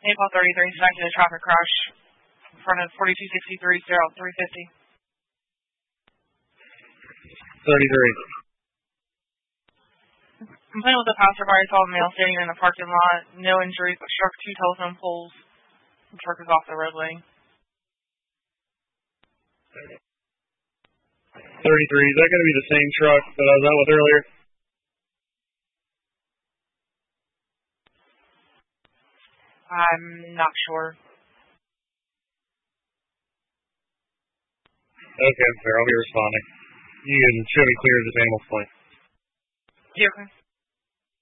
Naples 33 stuck in a traffic crash in front of 4263 Serial 350. 33. Complaint with a passerby saw a male standing in the parking lot. No injuries, but struck 2 telephone poles. The truck is off the roadway. 33. Is that going to be the same truck that I was out with earlier? I'm not sure. Okay, fair. I'll be responding. You can show me clear as a Daniels point. Yeah, okay.